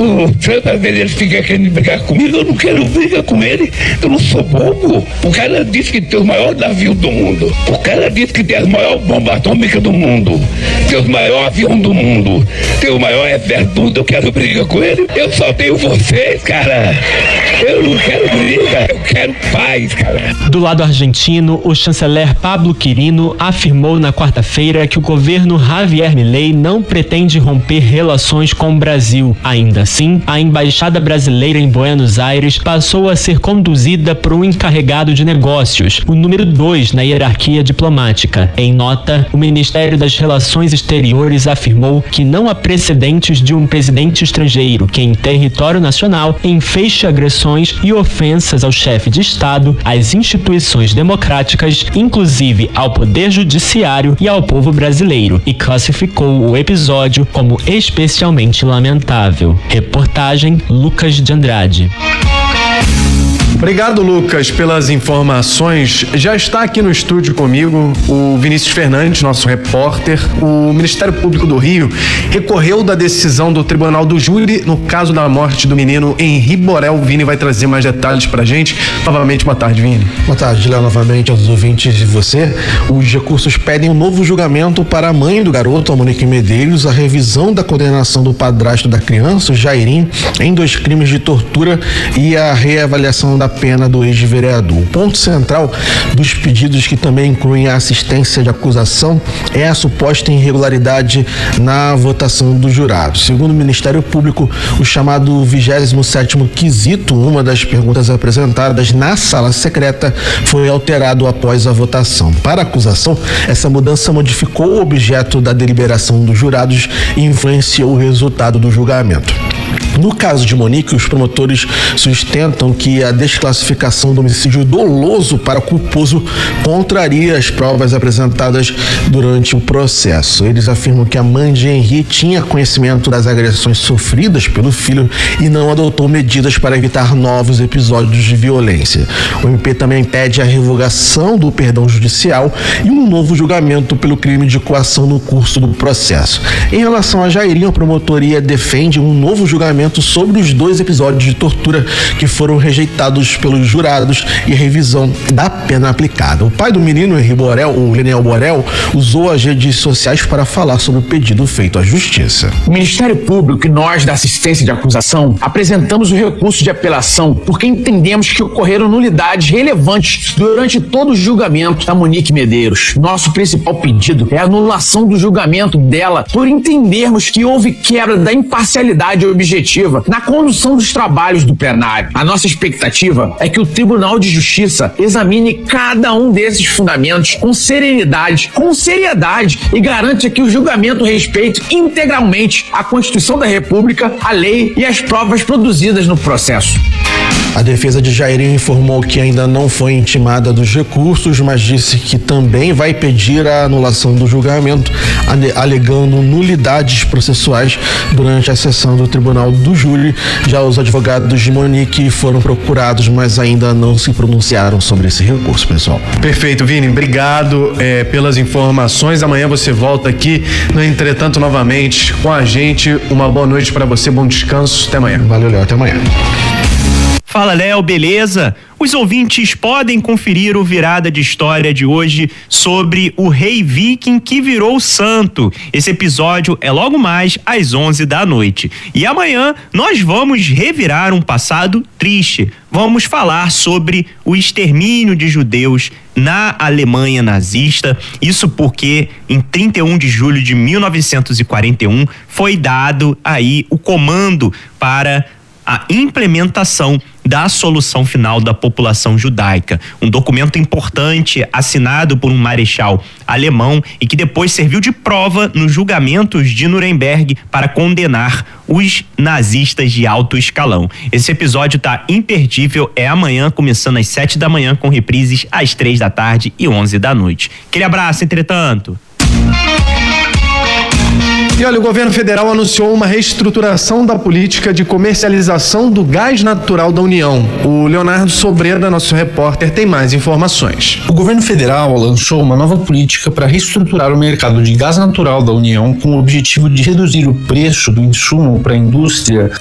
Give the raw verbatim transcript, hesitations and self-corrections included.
O Santa Veneza fica querendo brigar comigo, eu não quero brigar com ele, eu não sou bobo. O cara disse que tem os maiores navios do mundo. O cara disse que tem as maiores bombas atômicas do mundo. Tem os maiores aviões do mundo. Tem o maior exército do mundo, eu quero brigar com ele. Eu só tenho vocês, cara. Eu não quero briga, eu quero paz, cara. Do lado argentino, o chanceler Pablo Quirino afirmou na quarta-feira que o governo Javier Milei não pretende romper relações com o Brasil. Ainda assim, a embaixada brasileira em Buenos Aires passou a ser conduzida por um encarregado de negócios, o número dois na hierarquia diplomática. Em nota, o Ministério das Relações Exteriores afirmou que não há precedentes de um presidente estrangeiro que, em território nacional, enfeixe agressões e ofensas ao chefe de Estado, às instituições democráticas, inclusive ao Poder Judiciário e ao povo brasileiro, e classificou o episódio como especialmente lamentável. Reportagem Lucas de Andrade. Obrigado, Lucas, pelas informações. Já está aqui no estúdio comigo o Vinícius Fernandes, nosso repórter. O Ministério Público do Rio recorreu da decisão do Tribunal do Júri no caso da morte do menino Henri Borel. O Vini vai trazer mais detalhes pra gente. Novamente, boa tarde, Vini. Boa tarde, Léo, novamente aos ouvintes e você. Os recursos pedem um novo julgamento para a mãe do garoto, a Monique Medeiros, a revisão da condenação do padrasto da criança, o Jairim, em dois crimes de tortura e a reavaliação da pena do ex-vereador. O ponto central dos pedidos, que também incluem a assistência de acusação, é a suposta irregularidade na votação dos jurados. Segundo o Ministério Público, o chamado vigésimo sétimo quesito, uma das perguntas apresentadas na sala secreta, foi alterado após a votação. Para a acusação, essa mudança modificou o objeto da deliberação dos jurados e influenciou o resultado do julgamento. No caso de Monique, os promotores sustentam que a desclassificação do homicídio doloso para culposo contraria as provas apresentadas durante o processo. Eles afirmam que a mãe de Henri tinha conhecimento das agressões sofridas pelo filho e não adotou medidas para evitar novos episódios de violência. O M P também pede a revogação do perdão judicial e um novo julgamento pelo crime de coação no curso do processo. Em relação a Jairim, a promotoria defende um novo julgamento sobre os dois episódios de tortura que foram rejeitados pelos jurados e a revisão da pena aplicada. O pai do menino, Henri Borel, o Leniel Borel, usou as redes sociais para falar sobre o pedido feito à Justiça. O Ministério Público e nós da assistência de acusação apresentamos o recurso de apelação porque entendemos que ocorreram nulidades relevantes durante todo o julgamento da Monique Medeiros. Nosso principal pedido é a anulação do julgamento dela por entendermos que houve quebra da imparcialidade objetiva na condução dos trabalhos do plenário. A nossa expectativa é que o Tribunal de Justiça examine cada um desses fundamentos com serenidade, com seriedade e garanta que o julgamento respeite integralmente a Constituição da República, a lei e as provas produzidas no processo. A defesa de Jairim informou que ainda não foi intimada dos recursos, mas disse que também vai pedir a anulação do julgamento, alegando nulidades processuais durante a sessão do Tribunal do Júri. Já os advogados de Monique foram procurados, mas ainda não se pronunciaram sobre esse recurso, pessoal. Perfeito, Vini. Obrigado é, pelas informações. Amanhã você volta aqui no Entretanto novamente com a gente. Uma boa noite para você, bom descanso. Até amanhã. Valeu, Léo. Até amanhã. Fala, Léo, beleza? Os ouvintes podem conferir o Virada de História de hoje sobre o rei viking que virou santo. Esse episódio é logo mais às onze da noite. E amanhã nós vamos revirar um passado triste. Vamos falar sobre o extermínio de judeus na Alemanha nazista. Isso porque em trinta e um de julho de mil novecentos e quarenta e um foi dado aí o comando para a implementação da solução final da população judaica. Um documento importante assinado por um marechal alemão e que depois serviu de prova nos julgamentos de Nuremberg para condenar os nazistas de alto escalão. Esse episódio tá imperdível, é amanhã, começando às sete da manhã, com reprises às três da tarde e onze da noite. Aquele abraço, entretanto. E olha, o governo federal anunciou uma reestruturação da política de comercialização do gás natural da União. O Leonardo Sobreda, nosso repórter, tem mais informações. O governo federal lançou uma nova política para reestruturar o mercado de gás natural da União com o objetivo de reduzir o preço do insumo para a indústria